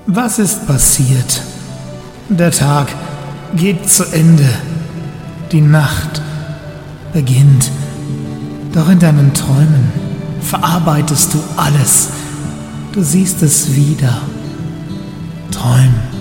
Was ist passiert? Der Tag geht zu Ende. Die Nacht beginnt. Doch in deinen Träumen verarbeitest du alles. Du siehst es wieder. Träum.